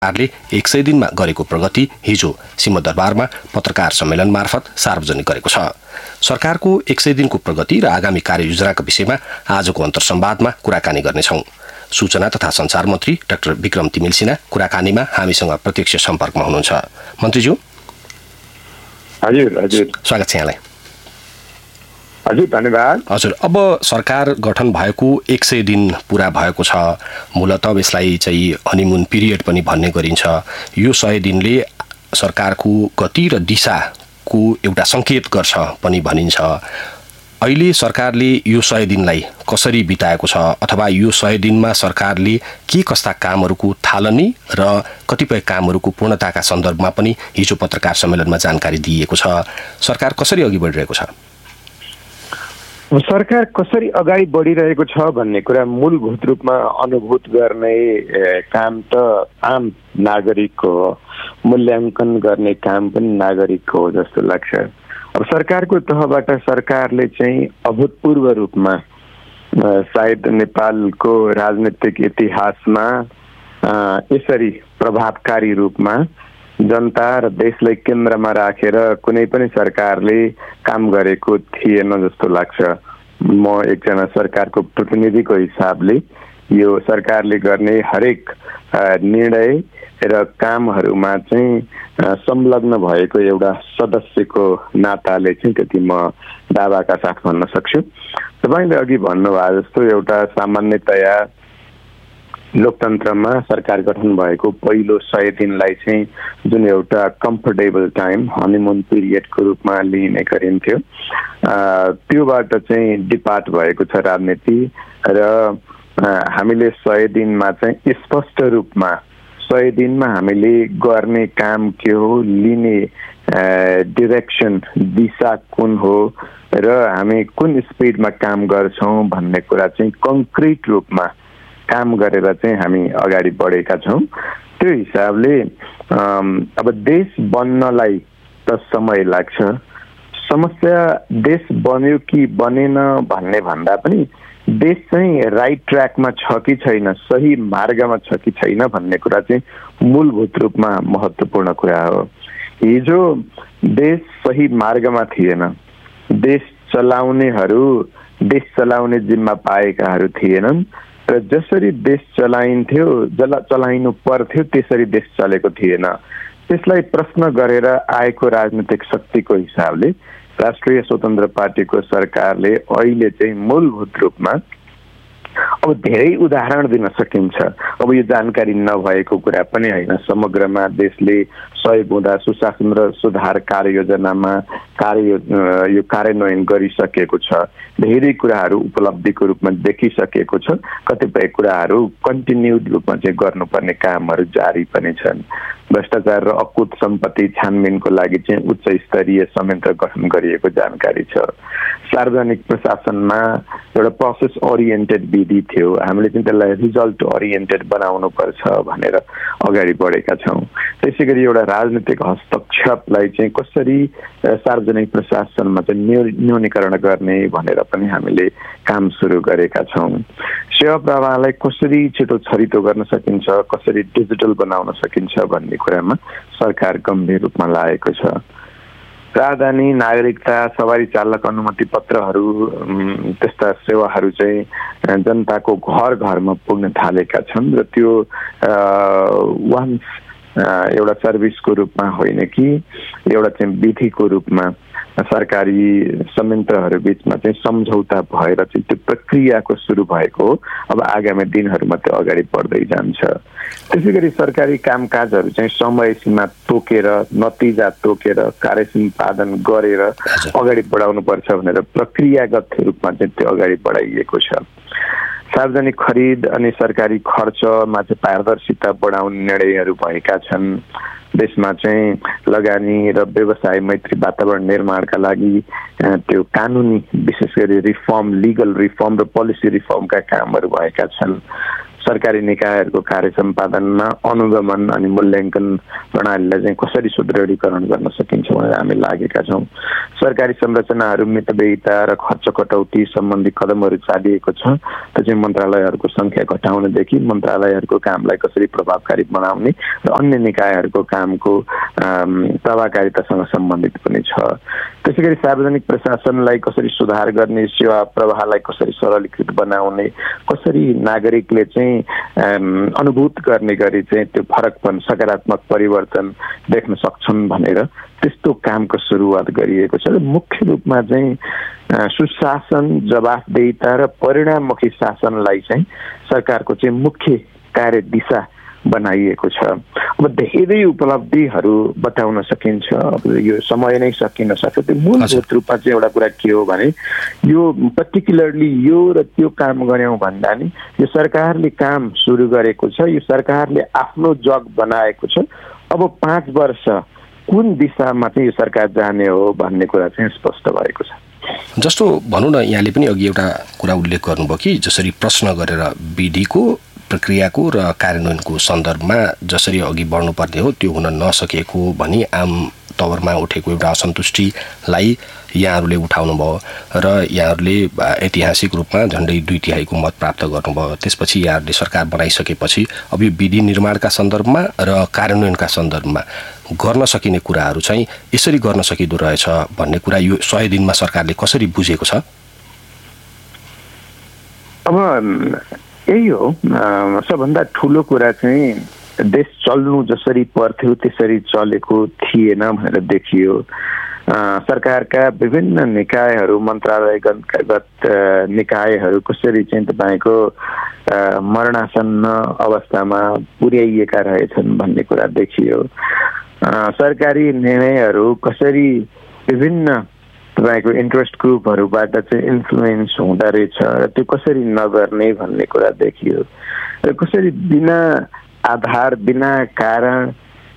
सरकारले 100 दिनमा गरेको प्रगति हिजो सिंहदरबारमा पत्रकार सम्मेलन मार्फत सार्वजनिक गरेको छ। सरकारको 100 दिनको प्रगति र आगामी कार्ययोजनाका विषयमा आजको अन्तर्संवादमा कुराकानी गर्नेछौं। सूचना तथा संचार मन्त्री डाक्टर विक्रम तिमिल सिन्हा कुराकानीमा हामीसँग प्रत्यक्ष सम्पर्कमा हुनुहुन्छ। मन्त्रीज्यू हजुर स्वागत छ यहाँलाई। हजुर धन्यवाद। हजुर, अब सरकार गठन भएको 100 दिन पूरा भएको छ। मूलतः यसलाई चाहिँ हनीमुन पिरियड पनि भन्ने गरिन्छ। यो 100 दिनले सरकारको गति र दिशाको एउटा संकेत गर्छ पनि भनिन्छ। अहिले सरकारले यो 100 दिनलाई कसरी बिताएको छ अथवा यो 100 दिनमा सरकारले के कस्ता कामहरूको थालनी र कतिपय कामहरूको पूर्णताका सन्दर्भमा पनि हिजो पत्रकार सम्मेलनमा जानकारी दिएको छ। सरकार कसरी अघि बढिरहेको छ? सरकार कसरी अगाडि बढिरहेको छ भन्ने कुरा मूलभूत रूपमा अनुभूत गर्ने काम त आम नागरिकको हो, मूल्याङ्कन गर्ने काम पनि नागरिकको हो जस्तो लाग्छ। अब सरकारको तहबाट सरकारले चाहिँ अभूतपूर्व रूपमा सायद नेपालको राजनीतिक इतिहासमा यसरी प्रभावकारी रूपमा जनता र देशलाई केन्द्रमा राखेर कुनै पनि सरकारले काम गरेको थिएन जस्तो लाग्छ। म एकजना सरकारको प्रतिनिधिको हिसाबले यो सरकारले गर्ने हरेक निर्णय र कामहरूमा चाहिँ संलग्न भएको एउटा सदस्यको नाताले चाहिँ त्यति म दावाका साथ भन्न सक्छु। तपाईले अघि भन्नुभयो जस्तो एउटा सामान्यतया लोकतन्त्रमा सरकार गठन भएको पहिलो 100 दिनलाई चाहिँ जुन एउटा कम्फर्टेबल टाइम हनीमुन पिरियडको रूपमा लिने गरिन्थ्यो, त्योबाट चाहिँ डिपार्ट भएको छ राजनीति र हामीले 100 दिनमा चाहिँ स्पष्ट रूपमा 100 दिनमा हामीले गर्ने काम के हो, लिने डिरेक्सन दिशा कुन हो र हामी कुन स्पिडमा काम गर्छौं भन्ने कुरा चाहिँ कङ्क्रिट रूपमा काम गरेर चाहिँ हामी अगाडि बढेका छौं। त्यो हिसाबले अब देश बन्नलाई त समय लाग्छ। समस्या देश बन्यो कि बनेन भन्ने भन्दा पनि देश चाहिँ राइट ट्र्याकमा छ कि छैन, सही मार्गमा छ कि छैन भन्ने कुरा चाहिँ मूलभूत रूपमा महत्त्वपूर्ण कुरा हो। हिजो देश सही मार्गमा थिएन। देश चलाउने जिम्मा पाएकाहरू थिएनन् र जसरी देश चलाइन्थ्यो चलाइनु पर्थ्यो त्यसरी देश चलेको थिएन। त्यसलाई प्रश्न गरेर आएको राजनीतिक शक्तिको हिसाबले राष्ट्रिय स्वतन्त्र पार्टीको सरकारले अहिले चाहिँ मूलभूत रूपमा अब धेरै उदाहरण दिन सकिन्छ। अब यो जानकारी नभएको कुरा पनि होइन। समग्रमा देशले सहयोग हुँदा सुशासन र सुधार कार्ययोजनामा यो कार्यान्वयन गरिसकेको छ। धेरै कुराहरू उपलब्धिको रूपमा देखिसकेको छ। कतिपय कुराहरू कन्टिन्युड रूपमा चाहिँ गर्नुपर्ने कामहरू जारी पनि छन्। भ्रष्टाचार र अकुत सम्पत्ति छानबिनको लागि चाहिँ उच्च स्तरीय संयन्त्र गठन गरिएको जानकारी छ। सार्वजनिक प्रशासनमा एउटा प्रोसेस ओरिएन्टेड विधि थियो, हामीले चाहिँ त्यसलाई रिजल्ट ओरिएन्टेड बनाउनु पर्छ भनेर अगाडि बढेका छौँ। त्यसैगरी एउटा राजनीतिक हस्तक्षेपलाई चाहिँ कसरी सार्वजनिक प्रशासनमा चाहिँ न्यूनीकरण गर्ने भनेर पनि हामीले काम सुरु गरेका छौँ। सेवा प्रवाहलाई कसरी छिटो छरितो गर्न सकिन्छ, कसरी डिजिटल बनाउन सकिन्छ भन्ने कुरामा सरकार गम्भीर रूपमा लागेको छ। राजधानी, नागरिकता, सवारी चालक अनुमति पत्रहरू त्यस्ता सेवाहरू चाहिँ जनताको घर घरमा पुग्न थालेका छन् र त्यो वान्स एउटा सर्भिसको रूपमा होइन कि एउटा चाहिँ विधिको रूपमा सरकारी संयन्त्रहरू बीचमा चाहिँ सम्झौता भएर चाहिँ त्यो प्रक्रियाको सुरु भएको हो। अब आगामी दिनहरूमा त्यो अगाडि बढ्दै जान्छ। त्यसैगरी सरकारी कामकाजहरू चाहिँ समय सीमा तोकेर, नतिजा तोकेर, कार्य सम्पादन गरेर अगाडि बढाउनु पर्छ भनेर प्रक्रियागत रूपमा चाहिँ त्यो अगाडि बढाइएको छ। सार्वजनिक खरिद अनि सरकारी खर्चमा चाहिँ पारदर्शिता बढाउने निर्णयहरू भएका छन्। देशमा चाहिँ लगानी र व्यवसाय मैत्री वातावरण निर्माणका लागि त्यो कानुनी विशेष गरी रिफर्म, लिगल रिफर्म र पोलिसी रिफर्मका कामहरू भएका छन्। सरकारी निकायहरूको कार्य सम्पादनमा अनुगमन अनि मूल्याङ्कन प्रणालीलाई चाहिँ कसरी सुदृढीकरण गर्न सकिन्छ भनेर हामी लागेका छौँ। सरकारी संरचनाहरू मितव्ययिता र खर्च कटौती सम्बन्धी कदमहरू चालिएको छ। त्यो चाहिँ मन्त्रालयहरूको संख्या घटाउनदेखि मन्त्रालयहरूको कामलाई कसरी प्रभावकारी बनाउने र अन्य निकायहरूको कामको प्रभावकारितासँग सम्बन्धित पनि छ। त्यसैगरी सार्वजनिक प्रशासनलाई कसरी सुधार गर्ने, सेवा प्रवाहलाई कसरी सरलीकृत बनाउने, कसरी नागरिकले चाहिँ अनुभूत गर्ने गरी चाहिँ त्यो फरकपन सकारात्मक परिवर्तन देख्न सक्छन् भनेर त्यस्तो कामको सुरुवात गरिएको छ। र मुख्य रूपमा चाहिँ सुशासन, जवाफदेहिता र परिणाममुखी शासनलाई चाहिँ सरकारको चाहिँ मुख्य कार्य दिशा बनाइएको छ। अब धेरै उपलब्धिहरू बताउन सकिन्छ, अब यो समय नै सकिन सक्छ। त्यो मूलभूत रूपमा चाहिँ एउटा कुरा के हो भने यो पर्टिकुलरली यो र त्यो काम गऱ्यौँ भन्दा नि यो सरकारले काम सुरु गरेको छ, यो सरकारले आफ्नो जग बनाएको छ। अब 5 वर्ष कुन दिशामा चाहिँ यो सरकार जाने हो भन्ने कुरा चाहिँ स्पष्ट भएको छ। जस्तो भनौँ न, यहाँले पनि अघि एउटा कुरा उल्लेख गर्नुभयो कि जसरी प्रश्न गरेर विधिको प्रक्रियाको र कार्यान्वयनको सन्दर्भमा जसरी अघि बढ्नुपर्ने हो त्यो हुन नसकेको भनी आम तवरमा उठेको एउटा असन्तुष्टिलाई यहाँहरूले उठाउनु भयो र यहाँहरूले ऐतिहासिक रूपमा झन्डै 2/3 मत प्राप्त गर्नुभयो। त्यसपछि यहाँहरूले सरकार बनाइसकेपछि अब यो विधि निर्माणका सन्दर्भमा र कार्यान्वयनका सन्दर्भमा गर्न सकिने कुराहरू चाहिँ यसरी गर्न सकिँदो रहेछ भन्ने कुरा यो 100 दिनमा सरकारले कसरी बुझेको छ? अब यही हो सबभन्दा ठुलो कुरा चाहिँ देश चल्नु जसरी पर्थ्यो त्यसरी चलेको थिएन भनेर देखियो। सरकारका विभिन्न निकायहरू, मन्त्रालयगत निकायहरू कसरी चाहिँ तपाईँको मरणासन्न अवस्थामा पुर्याइएका रहेछन् भन्ने कुरा देखियो। सरकारी निर्णयहरू कसरी विभिन्न तपाईँको इन्ट्रेस्ट ग्रुपहरूबाट चाहिँ इन्फ्लुएन्स हुँदो रहेछ र त्यो कसरी नगर्ने भन्ने कुरा देखियो। र कसरी बिना आधार, बिना कारण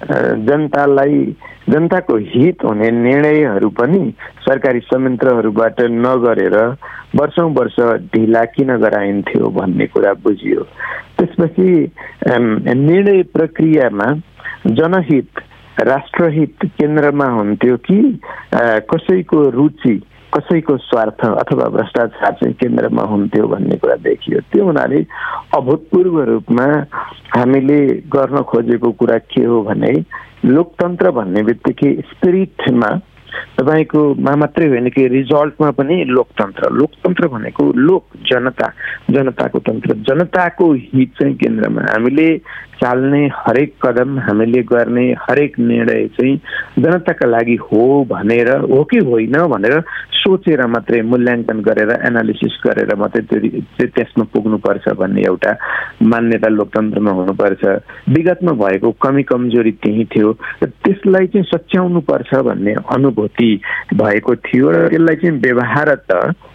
जनताको हित हुने निर्णयहरू पनि सरकारी संयन्त्रहरूबाट नगरेर वर्षौं वर्ष ढिला किन गराइन्थ्यो भन्ने कुरा बुझियो। त्यसपछि निर्णय प्रक्रियामा जनहित, राष्ट्रहित केन्द्रमा हुन्थ्यो कि कसैको रुचि, कसैको स्वार्थ अथवा भ्रष्टाचार चाहिँ केन्द्रमा हुन्थ्यो भन्ने कुरा देखियो। त्यो हुनाले अभूतपूर्व रूपमा हामीले गर्न खोजेको कुरा के हो भने लोकतन्त्र भन्ने बित्तिकै स्पिरिटमा तपाईको मात्रै होइन कि रिजल्टमा पनि लोकतन्त्र भनेको लोक, जनताको तन्त्र, जनताको हित चाहिँ केन्द्रमा। हामीले चाल्ने हरेक कदम, हामीले गर्ने हरेक निर्णय चाहिँ जनताका लागि हो भनेर, हो कि होइन भनेर सोचेर मात्रै, मूल्याङ्कन गरेर, एनालिसिस गरेर मात्रै त्यसमा पुग्नुपर्छ भन्ने एउटा मान्यता लोकतन्त्रमा हुनुपर्छ। विगतमा भएको कमी कमजोरी त्यही थियो र त्यसलाई चाहिँ सच्याउनुपर्छ भन्ने अनुभूति भएको थियो र त्यसलाई चाहिँ व्यवहारत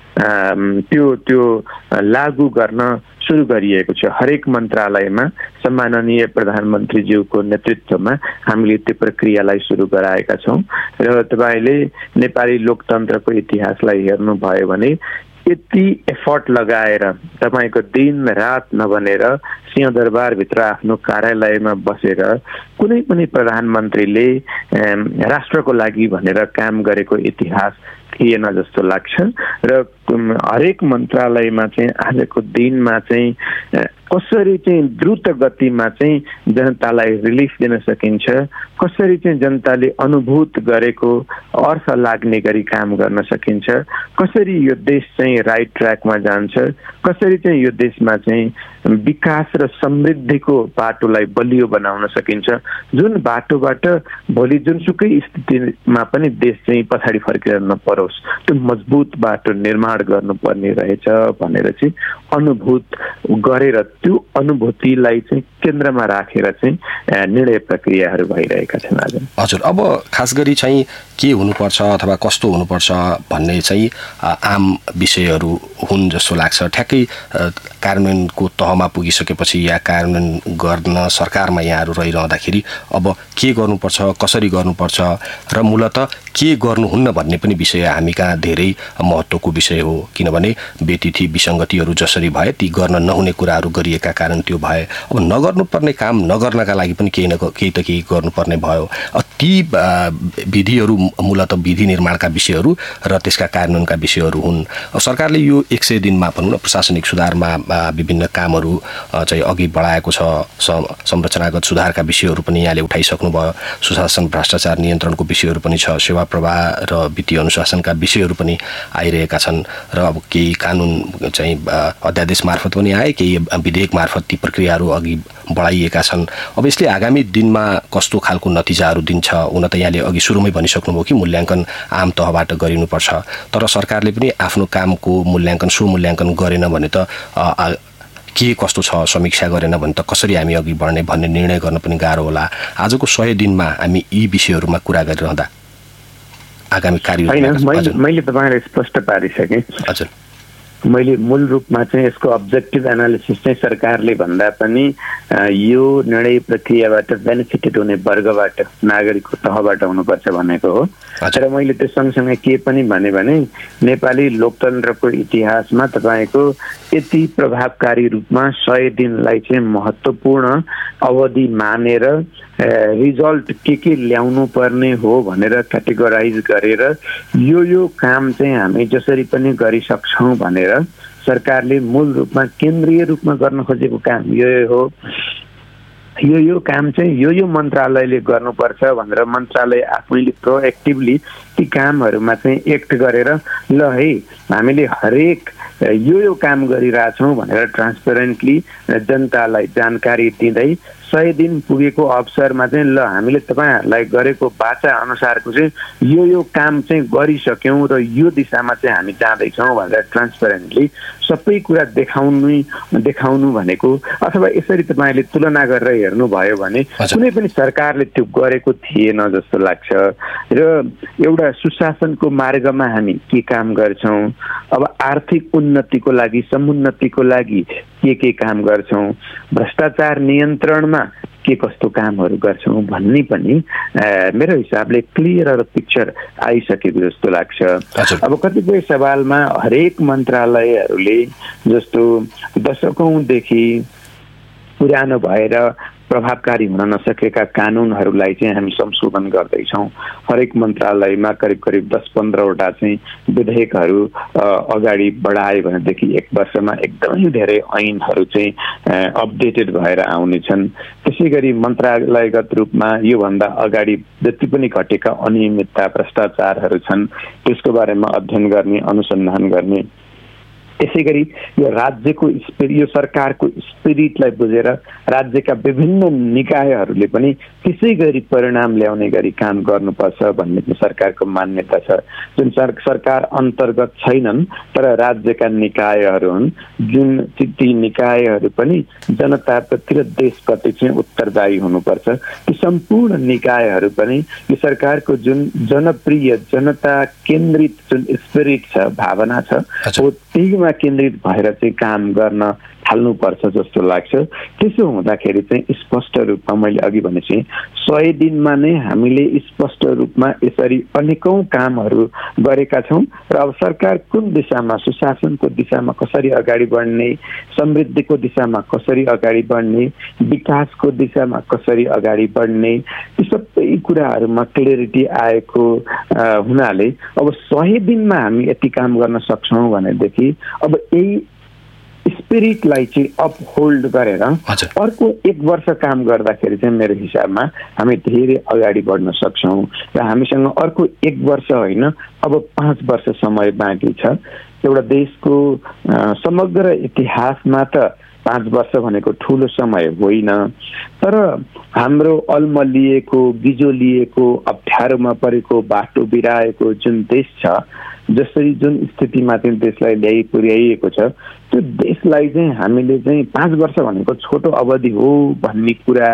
त्यो लागू गर्न सुरु गरिएको छ। हरेक मन्त्रालयमा सम्माननीय प्रधानमन्त्रीज्यूको नेतृत्वमा हामीले त्यो प्रक्रियालाई सुरु गराएका छौँ र तपाईँले नेपाली लोकतन्त्रको इतिहासलाई हेर्नुभयो भने यति एफर्ट लगाएर तपाईँको दिन रात नबनेर सिंहदरबारभित्र आफ्नो कार्यालयमा बसेर कुनै पनि प्रधानमन्त्रीले राष्ट्रको लागि भनेर काम गरेको इतिहास थिएन जस्तो लाग्छ। र हरेक मन्त्रालयमा चाहिँ आजको दिनमा चाहिँ कसरी चाहिँ द्रुत गतिमा चाहिँ जनतालाई रिलिफ दिन सकिन्छ, कसरी चाहिँ जनताले अनुभूत गरेको अर्थ लाग्ने गरी काम गर्न सकिन्छ, कसरी यो देश चाहिँ राइट ट्र्याकमा जान्छ, कसरी चाहिँ यो देशमा चाहिँ विकास र समृद्धिको बाटोलाई बलियो बनाउन सकिन्छ, जुन बाटोबाट भोलि जुनसुकै स्थितिमा पनि देश चाहिँ पछाडि फर्केर नपरोस्, त्यो मजबुत बाटो निर्माण गर्नुपर्ने रहेछ भनेर चाहिँ अनुभूत गरेर त्यो अनुभूतिलाई चाहिँ केन्द्रमा राखेर चाहिँ निर्णय प्रक्रियाहरू भइरहेका छन् आज। हजुर, अब खास गरी चाहिँ के हुनुपर्छ अथवा कस्तो हुनुपर्छ भन्ने चाहिँ आम विषयहरू हुन् जस्तो लाग्छ। ठ्याक्कै कार्यान्वयनको तहमा पुगिसकेपछि या कार्यान्वयन गर्न सरकारमा यहाँहरू रहिरहँदाखेरि अब के गर्नुपर्छ, कसरी गर्नुपर्छ र मूलतः के गर्नुहुन्न भन्ने पनि विषय हामी कहाँ धेरै महत्त्वको विषय हो। किनभने व्यतिथि विसङ्गतिहरू जसरी भए ती गर्न नहुने कुराहरू गरिएका कारण त्यो भए। अब नगर्नुपर्ने काम नगर्नका लागि पनि केही न केही गर्नुपर्ने भयो। ती विधिहरू मूलतः विधि निर्माणका विषयहरू र त्यसका कार्यान्वयनका विषयहरू हुन्। सरकारले यो 100 दिनमा भनौँ न प्रशासनिक सुधारमा विभिन्न कामहरू चाहिँ अघि बढाएको छ। संरचनागत सुधारका विषयहरू पनि यहाँले उठाइसक्नुभयो। सुशासन भ्रष्टाचार नियन्त्रणको विषयहरू पनि छ। सेवा प्रवाह र वित्तीय अनुशासनका विषयहरू पनि आइरहेका छन् र अब केही कानुन चाहिँ अध्यादेश मार्फत पनि आए, केही विधेयक मार्फत ती प्रक्रियाहरू अघि बढाइएका छन्। अब यसले आगामी दिनमा कस्तो खालको नतिजाहरू दिन्छ? हुन त यहाँले अघि सुरुमै भनिसक्नुभयो कि मूल्याङ्कन आम तहबाट गरिनुपर्छ, तर सरकारले पनि आफ्नो कामको मूल्याङ्कन स्वमूल्याङ्कन गरेन भने त के कस्तो छ समीक्षा गरेन भने त कसरी हामी अघि बढ्ने भन्ने निर्णय गर्न पनि गाह्रो होला। आजको 100 दिनमा हामी यी विषयहरूमा कुरा गरिरहँदा आगामी कार्य मैले तपाईँलाई स्पष्ट पारिसकेँ। हजुर, मैले मूल रूपमा चाहिँ यसको अब्जेक्टिभ एनालिसिस चाहिँ सरकारले भन्दा पनि यो निर्णय प्रक्रियाबाट बेनिफिटेड हुने वर्गबाट नागरिकको तहबाट हुनुपर्छ भनेको हो। तर मैले त्यो सँगसँगै के पनि भने नेपाली लोकतन्त्रको इतिहासमा तपाईँको यति प्रभावकारी रूपमा 100 दिनलाई चाहिँ महत्त्वपूर्ण अवधि मानेर रिजल्ट के ल्याउनु पर्ने हो भनेर क्याटेगोराइज गरेर यो काम चाहिँ हामी जसरी पनि गरिसक्छौँ भनेर सरकारले मूल रूपमा केन्द्रीय रूपमा गर्न खोजेको काम यो हो। यो काम चाहिँ यो मन्त्रालयले गर्नुपर्छ भनेर मन्त्रालय आफैले प्रोएक्टिभली ती कामहरूमा चाहिँ एक्ट गरेर ल है हामीले हरेक यो काम गरिरहेछौँ भनेर ट्रान्सपेरेन्टली जनतालाई जानकारी दिँदै 100 दिन पुगेको अवसरमा चाहिँ ल हामीले तपाईँहरूलाई गरेको बाचा अनुसारको चाहिँ यो काम चाहिँ गरिसक्यौँ र यो दिशामा चाहिँ हामी जाँदैछौँ भनेर ट्रान्सपेरेन्टली सबै कुरा देखाउनु भनेको, अथवा यसरी तपाईँले तुलना गरेर हेर्नुभयो भने कुनै पनि सरकारले त्यो गरेको थिएन जस्तो लाग्छ। र एउटा सुशासनको मार्गमा हामी के काम गर्छौँ, अब आर्थिक उन्नतिको लागि समुन्नतिको लागि के काम गर्छौँ, भ्रष्टाचार नियन्त्रणमा के कस्तो कामहरू गर्छौँ भन्ने पनि मेरो हिसाबले क्लियर पिक्चर आइसकेको जस्तो लाग्छ। अब कतिपय सवालमा हरेक मन्त्रालयहरूले जस्तो दशकौँदेखि पुरानो भएर प्रभावकारी हुन नसकेका कानुनहरूलाई चाहिँ हामी संशोधन गर्दैछौँ। हरेक मन्त्रालयमा करिब 10-15वटा चाहिँ विधेयकहरू अगाडि बढायो भनेदेखि 1 वर्षमा एकदमै धेरै ऐनहरू चाहिँ अपडेटेड भएर आउनेछन्। त्यसै गरी मन्त्रालयगत रूपमा योभन्दा अगाडि जति पनि घटेका अनियमितता भ्रष्टाचारहरू छन् त्यसको बारेमा अध्ययन गर्ने, अनुसन्धान गर्ने। त्यसै गरी यो राज्यको यो सरकारको स्पिरिटलाई बुझेर राज्यका विभिन्न निकायहरूले पनि त्यसै गरी परिणाम ल्याउने गरी काम गर्नुपर्छ भन्ने सरकारको मान्यता छ। जुन सरकार अन्तर्गत छैनन् तर राज्यका निकायहरू हुन्, जुन ती निकायहरू पनि जनताप्रति र देशप्रति चाहिँ उत्तरदायी हुनुपर्छ। ती सम्पूर्ण निकायहरू पनि यो सरकारको जुन जनप्रिय जनता केन्द्रित जुन स्पिरिट छ, भावना छ, हो त्यहीमा केन्द्रित भएर चाहिँ काम गर्न थाल्नुपर्छ जस्तो लाग्छ। त्यसो हुँदाखेरि चाहिँ स्पष्ट रूपमा मैले अघि भनेपछि 100 दिनमा नै हामीले स्पष्ट रूपमा यसरी अनेकौं कामहरू गरेका छौँ र अब सरकार कुन दिशामा, सुशासनको दिशामा कसरी अगाडि बढ्ने, समृद्धिको दिशामा कसरी अगाडि बढ्ने, विकासको दिशामा कसरी अगाडि बढ्ने, यी सबै कुराहरूमा क्लियरिटी आएको हुनाले अब 100 दिनमा हामी यति काम गर्न सक्छौँ भनेदेखि अब यही स्पिरिटलाई चाहिँ अपहोल्ड गरेर अर्को 1 वर्ष काम गर्दाखेरि चाहिँ मेरो हिसाबमा हामी धेरै अगाडि बढ्न सक्छौँ र हामीसँग अर्को 1 वर्ष होइन अब 5 वर्ष समय बाँकी छ। एउटा देशको समग्र इतिहासमा त 5 वर्ष भनेको ठुलो समय होइन, तर हाम्रो अल्मलिएको, बिजोलिएको, अप्ठ्यारोमा परेको, बाटो बिराएको जुन देश छ, जसरी जुन स्थितिमा चाहिँ देशलाई ल्याइ पुर्याइएको छ, त्यो देशलाई चाहिँ हामीले चाहिँ 5 वर्ष भनेको छोटो अवधि हो भन्ने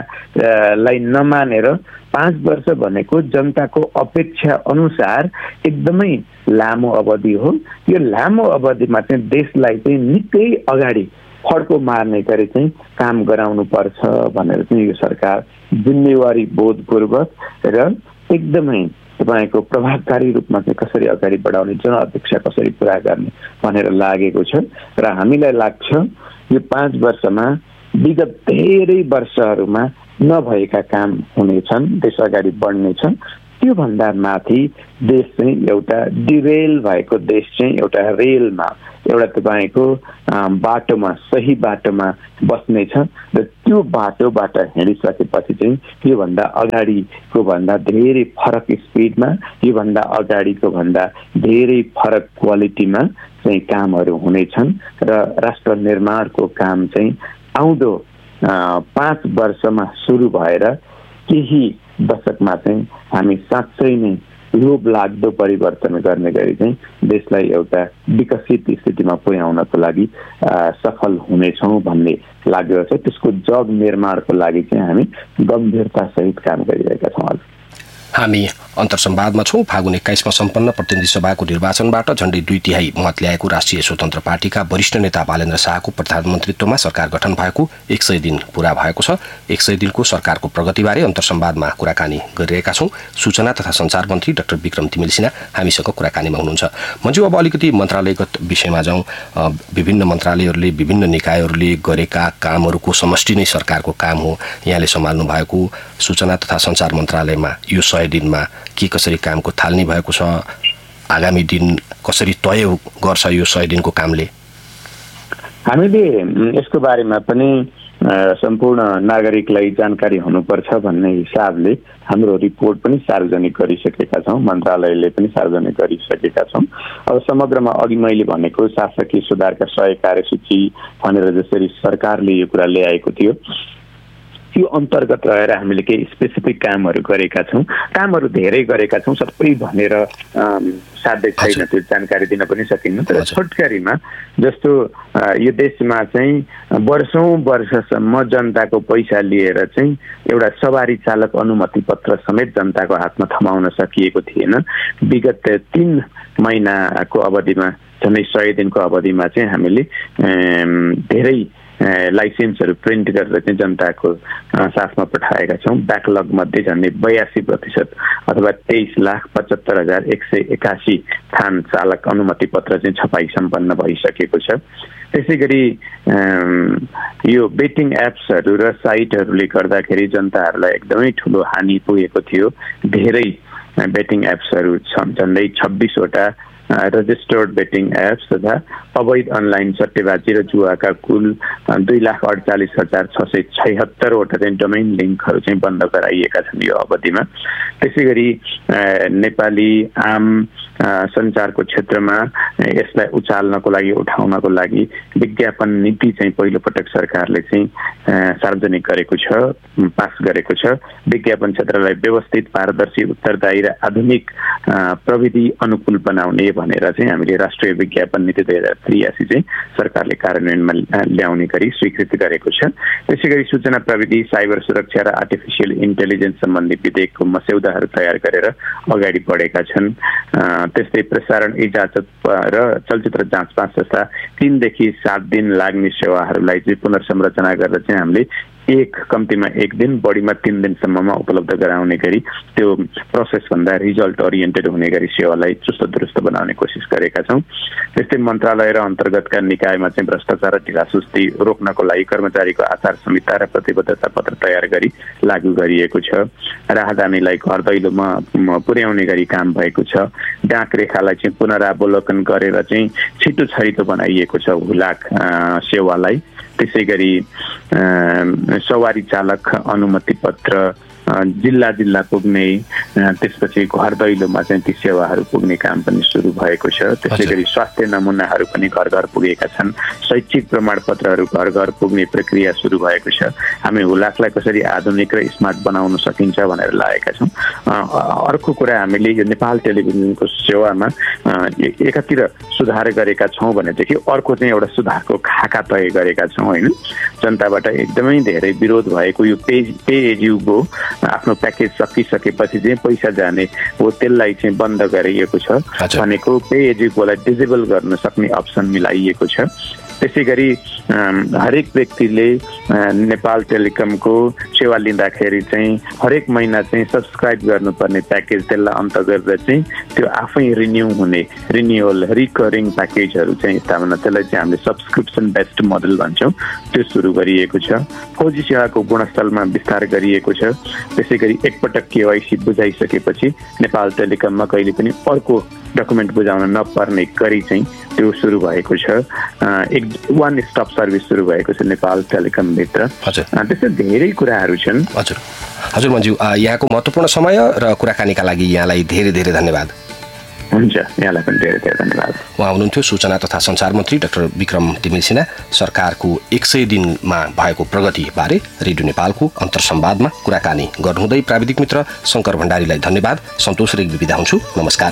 कुरालाई नमानेर 5 वर्ष भनेको जनताको अपेक्षा अनुसार एकदमै लामो अवधि हो। यो लामो अवधिमा चाहिँ देशलाई चाहिँ निकै अगाडि फड्को मार्ने गरी चाहिँ काम गराउनु पर्छ भनेर चाहिँ यो सरकार जिम्मेवारी बोधपूर्वक र एकदमै तपाईँको प्रभावकारी रूपमा चाहिँ कसरी अगाडि बढाउने, जनअपेक्षा कसरी पुरा गर्ने भनेर लागेको छ। र हामीलाई लाग्छ यो 5 वर्षमा विगत धेरै वर्षहरूमा नभएका काम हुनेछन्, देश अगाडि बढ्नेछ। त्योभन्दा माथि देश चाहिँ एउटा डिरेल भएको देश चाहिँ एउटा रेलमा, एउटा तपाईँको बाटोमा, सही बाटोमा बस्नेछ। र त्यो बाटोबाट हिँडिसकेपछि चाहिँ योभन्दा अगाडिको भन्दा धेरै फरक स्पिडमा, योभन्दा अगाडिको भन्दा धेरै फरक क्वालिटीमा चाहिँ कामहरू हुनेछन्। र राष्ट्र निर्माणको काम चाहिँ आउँदो 5 वर्षमा सुरु भएर केही दशकमा चाहिँ हामी साँच्चै नै लोभ लाग्दो परिवर्तन गर्ने गरी चाहिँ देशलाई एउटा विकसित स्थितिमा पुर्याउनको लागि सफल हुनेछौँ भन्ने लागेको छ। त्यसको जग निर्माणको लागि चाहिँ हामी गम्भीरतासहित काम गरिरहेका छौँ। हामी अन्तर्संवादमा छौँ। फागुन 21मा सम्पन्न प्रतिनिधि सभाको निर्वाचनबाट झण्डै 2/3 मत ल्याएको राष्ट्रिय स्वतन्त्र पार्टीका वरिष्ठ नेता बालेन्द्र शाहको प्रधानमन्त्रीत्वमा सरकार गठन भएको 100 दिन पूरा भएको छ। 100 दिनको सरकारको प्रगतिबारे अन्तर्संवादमा कुराकानी गरिरहेका छौँ। सूचना तथा सञ्चार मन्त्री डाक्टर विक्रम तिमिल सिन्हा हामीसँग कुराकानीमा हुनुहुन्छ। मन्जु, अब अलिकति मन्त्रालयगत विषयमा जाउँ। विभिन्न मन्त्रालयहरूले, विभिन्न निकायहरूले गरेका कामहरूको समष्टि नै सरकारको काम हो। यहाँले सम्हाल्नु भएको सूचना तथा सञ्चार मन्त्रालयमा यो 100 दिनमा के कसरी कामको थालनी भएको छ, आगामी दिन कसरी तय गर्छ यो 100 दिनको कामले? हामीले यसको बारेमा पनि सम्पूर्ण नागरिकलाई जानकारी हुनुपर्छ भन्ने हिसाबले हाम्रो रिपोर्ट पनि सार्वजनिक गरिसकेका छौँ, मन्त्रालयले पनि सार्वजनिक गरिसकेका छौँ। अब समग्रमा अघि मैले भनेको शासकीय सुधारका 100 कार्यसूची भनेर जसरी सरकारले यो कुरा ल्याएको थियो, त्यो अन्तर्गत रहेर हामीले केही स्पेसिफिक कामहरू गरेका छौँ। कामहरू धेरै गरेका छौँ, सबै भनेर साध्य छैन, त्यो जानकारी दिन पनि सकिन्न। तर छोटकरीमा जस्तो यो देशमा चाहिँ वर्षौं जनताको पैसा लिएर चाहिँ एउटा सवारी चालक अनुमति पत्र समेत जनताको हातमा थमाउन सकिएको थिएन। विगत 3 महिनाको अवधिमा, झन्डै 100 दिनको अवधिमा चाहिँ हामीले धेरै लाइसेन्सहरू प्रिन्ट गरेर चाहिँ जनताको साथमा पठाएका छौँ। ब्याकलग मध्ये झन्डै 82% अथवा 23,75,181 थान चालक अनुमति पत्र चाहिँ छपाई सम्पन्न भइसकेको छ। त्यसै गरी यो बेटिङ एप्सहरू र साइटहरूले गर्दाखेरि जनताहरूलाई एकदमै ठुलो हानि पुगेको थियो। धेरै बेटिङ एप्सहरू छन्, झन्डै 26 वटा रजिस्टर्ड बेटिङ एप्स तथा अवैध अनलाइन सट्टेबाजी र जुवाका कुल 2,48,676 वटा चाहिँ डोमेन लिङ्कहरू चाहिँ बन्द गराइएका छन् यो अवधिमा। त्यसै गरी नेपाली आम सञ्चारको क्षेत्रमा यसलाई उचाल्नको लागि, उठाउनको लागि विज्ञापन नीति चाहिँ पहिलोपटक सरकारले चाहिँ सार्वजनिक गरेको छ, पास गरेको छ। विज्ञापन क्षेत्रलाई व्यवस्थित, पारदर्शी, उत्तरदायी र आधुनिक प्रविधि अनुकूल बनाउने भनेर चाहिँ हामीले राष्ट्रिय विज्ञापन नीति 2083 चाहिँ सरकारले कार्यान्वयनमा ल्याउने गरी स्वीकृति गरेको छ। त्यसै गरी सूचना प्रविधि, साइबर सुरक्षा र आर्टिफिसियल इन्टेलिजेन्स सम्बन्धी विधेयकको मस्यौदाहरू तयार गरेर अगाडि बढेका छन्। त्यस्तै प्रसारण, इजाजत र चलचित्र जाँचपाँच जस्ता 3 देखि 7 दिन लाग्ने सेवाहरूलाई चाहिँ पुनर्संरचना गरेर चाहिँ हामीले कम्तीमा 1 दिन, बढीमा 3 दिनसम्ममा उपलब्ध गराउने गरी त्यो प्रोसेसभन्दा रिजल्ट ओरिएन्टेड हुने गरी सेवालाई चुस्त दुरुस्त बनाउने कोसिस गरेका छौँ। त्यस्तै मन्त्रालय र अन्तर्गतका निकायमा चाहिँ भ्रष्टाचार र ढिलासुस्ती रोक्नको लागि कर्मचारीको आचार संहिता र प्रतिबद्धता पत्र तयार गरी लागू गरिएको छ। राहदानीलाई घर दैलोमा पुर्याउने गरी काम भएको छ। डाक रेखालाई चाहिँ पुनरावलोकन गरेर चाहिँ छिटो छरितो बनाइएको छ हुलाक सेवालाई। त्यसै गरी सवारी चालक अनुमति पत्र जिल्ला पुग्ने, त्यसपछि घर दैलोमा चाहिँ ती सेवाहरू पुग्ने काम पनि सुरु भएको छ। त्यसै गरी स्वास्थ्य नमुनाहरू पनि घर घर पुगेका छन्। शैक्षिक प्रमाणपत्रहरू घर घर पुग्ने प्रक्रिया सुरु भएको छ। हामी हुलाकलाई कसरी आधुनिक र स्मार्ट बनाउन सकिन्छ भनेर लागेका छौँ। अर्को कुरा, हामीले यो नेपाल टेलिभिजनको सेवामा एकातिर सुधार गरेका छौँ भनेदेखि अर्को चाहिँ एउटा सुधारको खाका तय गरेका छौँ होइन। जनताबाट एकदमै धेरै विरोध भएको यो पे एज यु गो, आफ्नो प्याकेज सकिसकेपछि चाहिँ पैसा जाने हो, त्यसलाई चाहिँ बन्द गरिएको छ। भनेको पे एज यु गोलाई डिजेबल गर्न सक्ने अप्सन मिलाइएको छ। त्यसैगरी हरेक व्यक्तिले नेपाल टेलिकमको सेवा लिँदाखेरि चाहिँ हरेक महिना चाहिँ सब्सक्राइब गर्नुपर्ने प्याकेज त्यसलाई अन्तर्गत चाहिँ त्यो आफै रिन्युअल रिकरिङ प्याकेजहरू चाहिँ स्थापना, त्यसलाई चाहिँ हामीले सब्सक्रिप्सन बेस्ड मोडल भन्छौँ, त्यो सुरु गरिएको छ। फौजी सेवाको गुणस्तरमा विस्तार गरिएको छ। त्यसैगरी एकपटक केवाइसी बुझाइसकेपछि नेपाल टेलिकममा कहिले पनि अर्को डकुमेन्ट बुझाउन नपर्ने गरी चाहिँ त्यो सुरु भएको छ। वान स्टप सर्भिस सुरु भएको छ नेपाल टेलिकमभित्र। त्यस्तै धेरै कुराहरू छन्। हजुर मन्जु, यहाँको महत्त्वपूर्ण समय र कुराकानीका लागि यहाँलाई धेरै धेरै धन्यवाद। हुन्छ, यहाँलाई पनि धेरै धेरै धन्यवाद। उहाँ हुनुहुन्थ्यो सूचना तथा सञ्चार मन्त्री डाक्टर विक्रम तिमिल सिन्हा। सरकारको 100 दिनमा भएको प्रगतिबारे रेडियो नेपालको अन्तर्संवादमा कुराकानी गर्नुहुँदै प्राविधिक मित्र शङ्कर भण्डारीलाई धन्यवाद। सन्तोष रेग्मी बिदा हुन्छु, नमस्कार।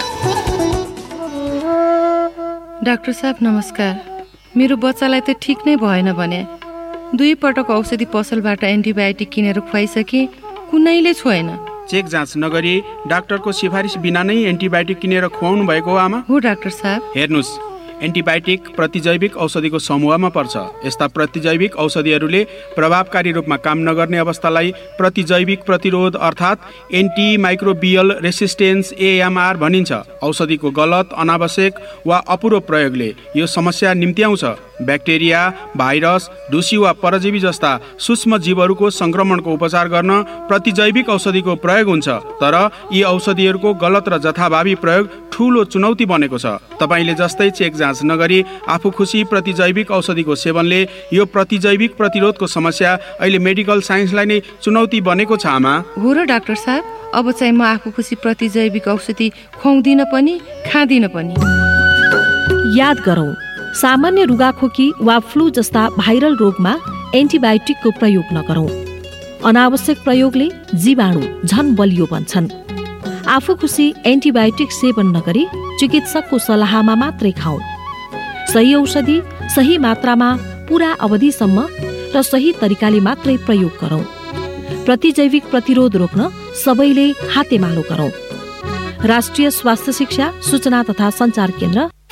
डाक्टर साहब नमस्कार। मेरो बच्चालाई त ठिक नै भएन भने 2 पटक औषधि पसलबाट एन्टिबायोटिक किनेर खुवाइसके, कुनैले छोएन। चेक जाँच नगरी डाक्टरको सिफारिस बिना नै एन्टिबायोटिक किनेर खुवाउनु भएको हो आमा? हो डाक्टर साहब। हेर्नुस्, एन्टिबायोटिक प्रतिजैविक औषधिको समूहमा पर्छ। यस्ता प्रतिजैविक औषधिहरूले प्रभावकारी रूपमा काम नगर्ने अवस्थालाई प्रतिजैविक प्रतिरोध अर्थात् एन्टिमाइक्रोबियल रेसिस्टेन्स AMR भनिन्छ। औषधिको गलत, अनावश्यक वा अपूरो प्रयोगले यो समस्या निम्त्याउँछ। ब्याक्टेरिया, भाइरस, ढुसी वा परजीवी जस्ता सूक्ष्म जीवहरूको संक्रमणको उपचार गर्न प्रतिजैविक औषधिको प्रयोग हुन्छ। तर यी औषधिहरूको गलत र जथाभावी प्रयोग ठूलो चुनौती बनेको छ। तपाईले जस्तै चेक जाँच नगरी आफू खुसी प्रतिजैविक औषधिको सेवनले यो प्रतिजैविक प्रतिरोधको समस्या अहिले मेडिकल साइन्सलाई नै चुनौती बनेको छ आमा। हो र डाक्टर साहब, अब चाहिँ म आफू खुसी प्रतिजैविक औषधि खुवाउँदिन पनि खाँदिन पनि। याद गरौँ, सामान्य रुगाखोकी वा फ्लू जस्ता भाइरल रोगमा एन्टिबायोटिकको प्रयोग नगरौँ। अनावश्यक प्रयोगले जीवाणु झन बलियो बन्छन्। आफू खुसी एन्टिबायोटिक सेवन नगरी चिकित्सकको सल्लाहमा मात्रै खाऊ। सही औषधि सही मात्रामा पूरा अवधिसम्म र सही तरिकाले मात्रै प्रयोग गरौँ। प्रतिजैविक प्रतिरोध रोक्न सबैले हातेमालो गरौँ। राष्ट्रिय स्वास्थ्य शिक्षा, सूचना तथा सञ्चार केन्द्र